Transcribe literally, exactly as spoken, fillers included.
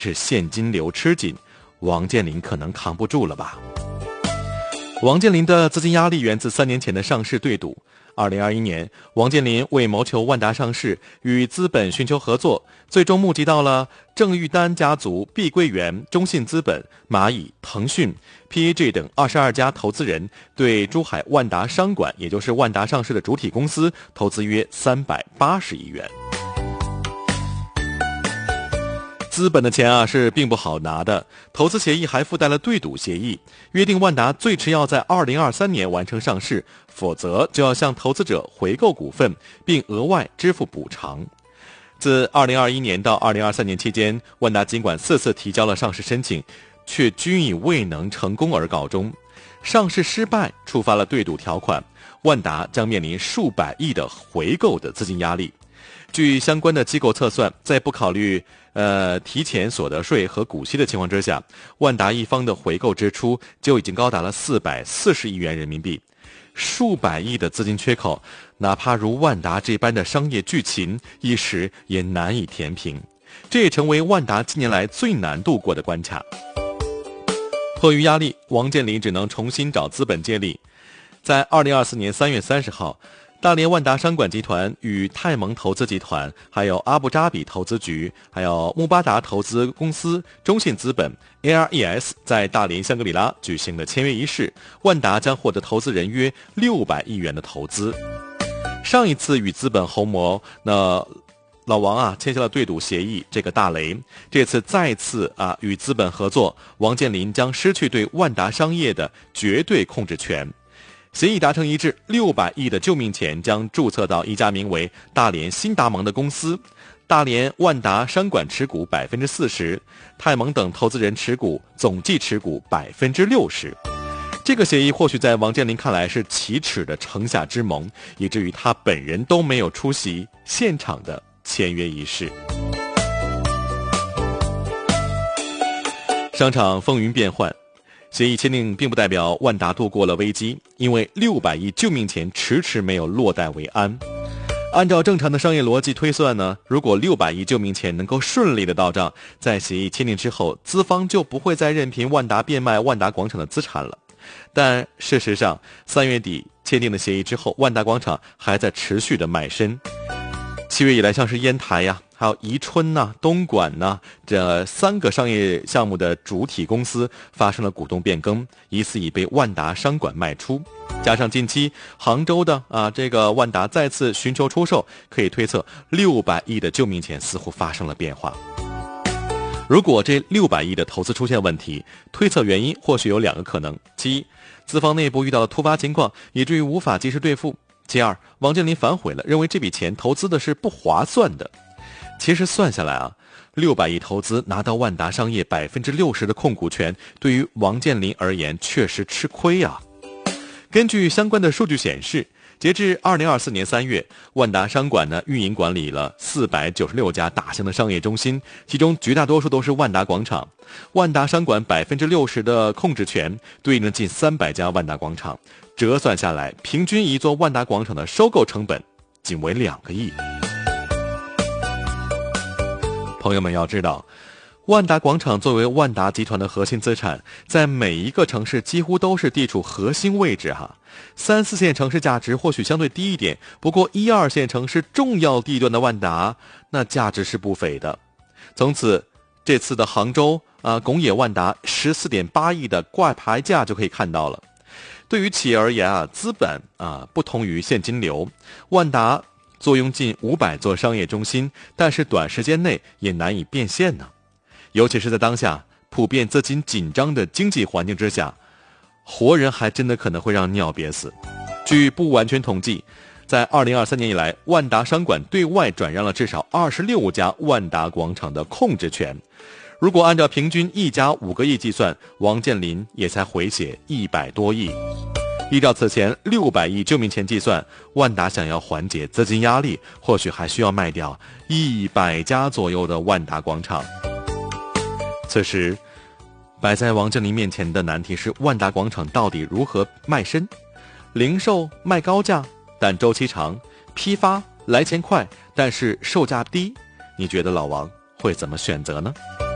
是现金流吃紧，王健林可能扛不住了吧。王健林的资金压力源自三年前的上市对赌。二零二一年，王健林为谋求万达上市，与资本寻求合作，最终募集到了郑玉丹家族、碧桂园、中信资本、蚂蚁、腾讯、P A G 等二十二家投资人，对珠海万达商管，也就是万达上市的主体公司，投资约三百八十亿元。资本的钱啊是并不好拿的，投资协议还附带了对赌协议，约定万达最迟要在二零二三年完成上市，否则就要向投资者回购股份，并额外支付补偿。自二零二一年到二零二三年期间，万达尽管四次提交了上市申请，却均以未能成功而告终。上市失败触发了对赌条款，万达将面临数百亿的回购的资金压力。据相关的机构测算，在不考虑呃提前所得税和股息的情况之下，万达一方的回购支出就已经高达了四百四十亿元人民币。数百亿的资金缺口，哪怕如万达这般的商业巨擎，一时也难以填平。这也成为万达近年来最难度过的关卡。迫于压力，王健林只能重新找资本借力。在二零二四年三月三十号，大连万达商管集团与泰蒙投资集团、还有阿布扎比投资局、还有穆巴达投资公司、中信资本、A R E S 在大连香格里拉举行了签约仪式，万达将获得投资人约六百亿元的投资。上一次与资本红魔，那老王啊签下了对赌协议，这个大雷。这次再次啊与资本合作，王健林将失去对万达商业的绝对控制权。协议达成一致，六百亿的救命钱将注册到一家名为大连新达盟的公司，大连万达商管持股百分之四十，泰蒙等投资人持股总计持股百分之六十。这个协议或许在王健林看来是奇耻的城下之盟，以至于他本人都没有出席现场的签约仪式。商场风云变幻。协议签订并不代表万达度过了危机，因为六百亿救命钱迟迟没有落袋为安。按照正常的商业逻辑推算呢，如果六百亿救命钱能够顺利的到账，在协议签订之后，资方就不会再任凭万达变卖万达广场的资产了。但事实上，三月底签订的协议之后，万达广场还在持续的卖身。七月以来，像是烟台呀、还有宜春呐、东莞呐，这三个商业项目的主体公司发生了股东变更，疑似已被万达商管卖出。加上近期杭州的啊这个万达再次寻求出售，可以推测六百亿的救命钱似乎发生了变化。如果这六百亿的投资出现问题，推测原因或许有两个可能：其一，资方内部遇到了突发情况，以至于无法及时兑付；其二，王健林反悔了，认为这笔钱投资的是不划算的。其实算下来啊，六百亿投资拿到万达商业百分之六十的控股权，对于王健林而言确实吃亏啊。根据相关的数据显示，截至二零二四年三月，万达商管呢运营管理了四百九十六家大型的商业中心，其中绝大多数都是万达广场。万达商管百分之六十的控制权，对应了近三百家万达广场，折算下来，平均一座万达广场的收购成本仅为两个亿。朋友们要知道，万达广场作为万达集团的核心资产，在每一个城市几乎都是地处核心位置哈。三四线城市价值或许相对低一点，不过一二线城市重要地段的万达，那价值是不菲的。从此，这次的杭州啊拱野万达十四点八亿的挂牌价就可以看到了。对于企业而言啊，资本啊不同于现金流，万达坐拥近五百座商业中心，但是短时间内也难以变现呢。尤其是在当下普遍资金紧张的经济环境之下，活人还真的可能会让尿憋死。据不完全统计，在二零二三年以来，万达商管对外转让了至少二十六家万达广场的控制权。如果按照平均一家五个亿计算，王健林也才回血一百多亿。依照此前六百亿救命钱计算，万达想要缓解资金压力，或许还需要卖掉一百家左右的万达广场。此时，摆在王健林面前的难题是：万达广场到底如何卖身？零售卖高价，但周期长；批发来钱快，但是售价低。你觉得老王会怎么选择呢？